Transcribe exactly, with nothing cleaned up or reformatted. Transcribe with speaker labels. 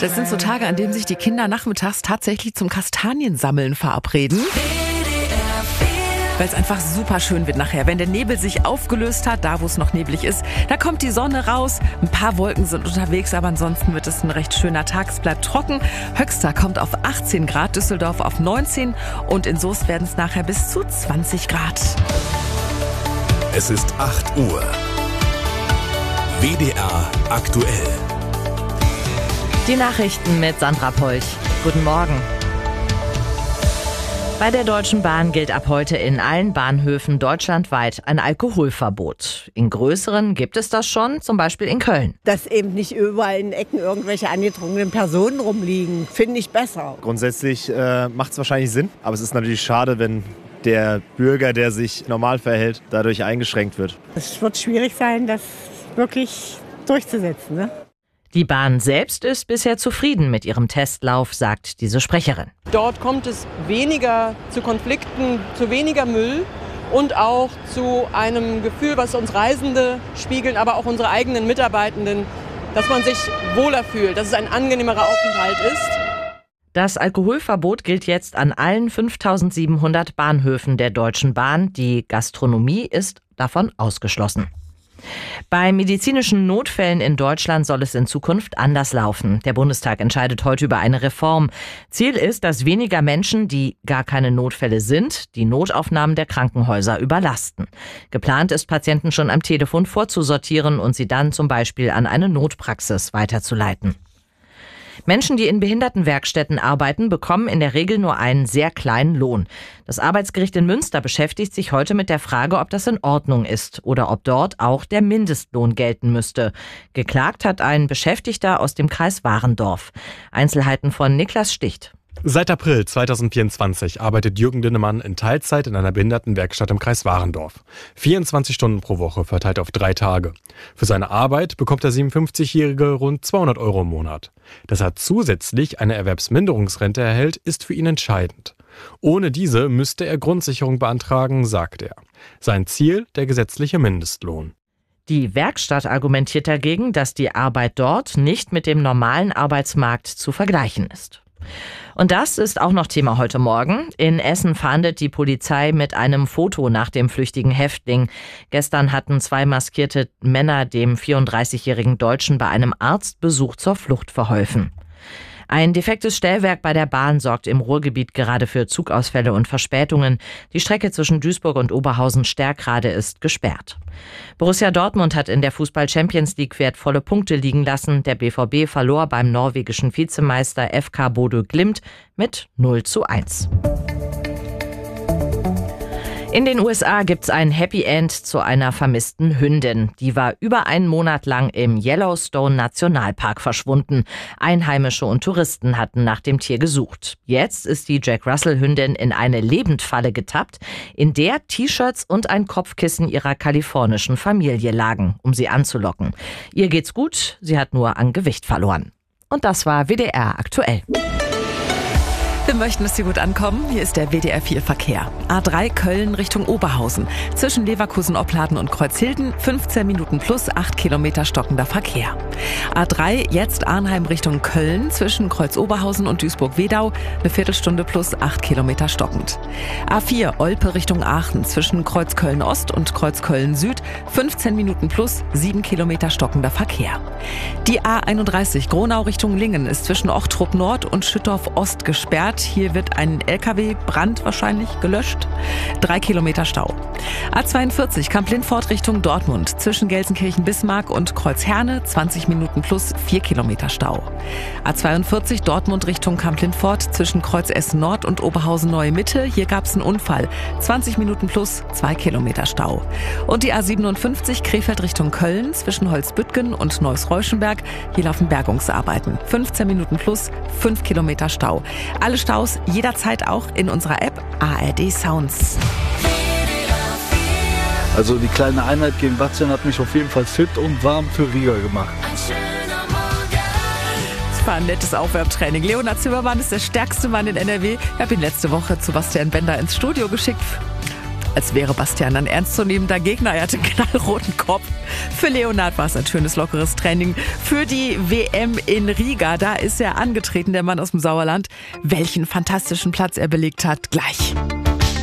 Speaker 1: Das sind so Tage, an denen sich die Kinder nachmittags tatsächlich zum Kastaniensammeln verabreden. Weil es einfach super schön wird nachher. Wenn der Nebel sich aufgelöst hat, da wo es noch neblig ist, da kommt die Sonne raus. Ein paar Wolken sind unterwegs, aber ansonsten wird es ein recht schöner Tag. Es bleibt trocken. Höchster kommt auf achtzehn Grad, Düsseldorf auf neunzehn und in Soest werden es nachher bis zu zwanzig Grad.
Speaker 2: Es ist acht Uhr. W D R aktuell.
Speaker 3: Die Nachrichten mit Sandra Polch. Guten Morgen. Bei der Deutschen Bahn gilt ab heute in allen Bahnhöfen deutschlandweit ein Alkoholverbot. In größeren gibt es das schon, zum Beispiel in Köln.
Speaker 4: Dass eben nicht überall in Ecken irgendwelche angetrunkenen Personen rumliegen, finde ich besser.
Speaker 5: Grundsätzlich äh, macht es wahrscheinlich Sinn, aber es ist natürlich schade, wenn der Bürger, der sich normal verhält, dadurch eingeschränkt wird.
Speaker 4: Es wird schwierig sein, das wirklich durchzusetzen, ne?
Speaker 3: Die Bahn selbst ist bisher zufrieden mit ihrem Testlauf, sagt diese Sprecherin.
Speaker 6: Dort kommt es weniger zu Konflikten, zu weniger Müll und auch zu einem Gefühl, was uns Reisende spiegeln, aber auch unsere eigenen Mitarbeitenden, dass man sich wohler fühlt, dass es ein angenehmerer Aufenthalt ist.
Speaker 3: Das Alkoholverbot gilt jetzt an allen fünftausendsiebenhundert Bahnhöfen der Deutschen Bahn. Die Gastronomie ist davon ausgeschlossen. Bei medizinischen Notfällen in Deutschland soll es in Zukunft anders laufen. Der Bundestag entscheidet heute über eine Reform. Ziel ist, dass weniger Menschen, die gar keine Notfälle sind, die Notaufnahmen der Krankenhäuser überlasten. Geplant ist, Patienten schon am Telefon vorzusortieren und sie dann zum Beispiel an eine Notpraxis weiterzuleiten. Menschen, die in Behindertenwerkstätten arbeiten, bekommen in der Regel nur einen sehr kleinen Lohn. Das Arbeitsgericht in Münster beschäftigt sich heute mit der Frage, ob das in Ordnung ist oder ob dort auch der Mindestlohn gelten müsste. Geklagt hat ein Beschäftigter aus dem Kreis Warendorf. Einzelheiten von Niklas Sticht.
Speaker 7: Seit April zweitausendvierundzwanzig arbeitet Jürgen Dinnemann in Teilzeit in einer Behindertenwerkstatt im Kreis Warendorf. vierundzwanzig Stunden pro Woche verteilt auf drei Tage. Für seine Arbeit bekommt der siebenundfünfzigjährige rund zweihundert Euro im Monat. Dass er zusätzlich eine Erwerbsminderungsrente erhält, ist für ihn entscheidend. Ohne diese müsste er Grundsicherung beantragen, sagt er. Sein Ziel, der gesetzliche Mindestlohn.
Speaker 3: Die Werkstatt argumentiert dagegen, dass die Arbeit dort nicht mit dem normalen Arbeitsmarkt zu vergleichen ist. Und das ist auch noch Thema heute Morgen. In Essen fahndet die Polizei mit einem Foto nach dem flüchtigen Häftling. Gestern hatten zwei maskierte Männer dem vierunddreißigjährigen Deutschen bei einem Arztbesuch zur Flucht verholfen. Ein defektes Stellwerk bei der Bahn sorgt im Ruhrgebiet gerade für Zugausfälle und Verspätungen. Die Strecke zwischen Duisburg und Oberhausen-Stärkrade ist gesperrt. Borussia Dortmund hat in der Fußball-Champions League wertvolle Punkte liegen lassen. Der B V B verlor beim norwegischen Vizemeister F K Bodø Glimt mit null zu eins. In den U S A gibt's ein Happy End zu einer vermissten Hündin. Die war über einen Monat lang im Yellowstone Nationalpark verschwunden. Einheimische und Touristen hatten nach dem Tier gesucht. Jetzt ist die Jack Russell Hündin in eine Lebendfalle getappt, in der T-Shirts und ein Kopfkissen ihrer kalifornischen Familie lagen, um sie anzulocken. Ihr geht's gut, sie hat nur an Gewicht verloren. Und das war W D R aktuell.
Speaker 1: Wir möchten, dass Sie gut ankommen. Hier ist der W D R vier Verkehr. A drei Köln Richtung Oberhausen. Zwischen Leverkusen-Opladen und Kreuzhilden fünfzehn Minuten plus acht Kilometer stockender Verkehr. A drei jetzt Arnheim Richtung Köln. Zwischen Kreuz-Oberhausen und Duisburg-Wedau eine Viertelstunde plus acht Kilometer stockend. A vier Olpe Richtung Aachen. Zwischen Kreuzköln-Ost und Kreuzköln-Süd fünfzehn Minuten plus sieben Kilometer stockender Verkehr. Die A einunddreißig Gronau Richtung Lingen ist zwischen Ochtrup Nord und Schüttorf Ost gesperrt. Hier wird ein L K W-Brand wahrscheinlich gelöscht. Drei Kilometer Stau. A zweiundvierzig Kamp-Lindfort Richtung Dortmund. Zwischen Gelsenkirchen-Bismarck und Kreuzherne zwanzig Minuten plus vier Kilometer Stau. A zweiundvierzig Dortmund Richtung Kamp-Lindfort. Zwischen Kreuz Essen Nord und Oberhausen Neue Mitte. Hier gab es einen Unfall. zwanzig Minuten plus zwei Kilometer Stau. Und die A siebenundfünfzig Krefeld Richtung Köln. Zwischen Holzbüttgen und Neuss-Reuschenberg. Hier laufen Bergungsarbeiten. fünfzehn Minuten plus fünf Kilometer Stau. Alle Staus jederzeit auch in unserer App A R D Sounds.
Speaker 8: Also die kleine Einheit gegen Bastian hat mich auf jeden Fall fit und warm für Riga gemacht.
Speaker 1: Das war ein nettes Aufwärmtraining. Leonhard Zimmermann ist der stärkste Mann in N R W. Ich habe ihn letzte Woche zu Bastian Bender ins Studio geschickt. als wäre Bastian ein ernstzunehmender Gegner. Er hatte einen knallroten Kopf. Für Leonhard war es ein schönes, lockeres Training für die W M in Riga. Da ist er angetreten, der Mann aus dem Sauerland. Welchen fantastischen Platz er belegt hat, gleich.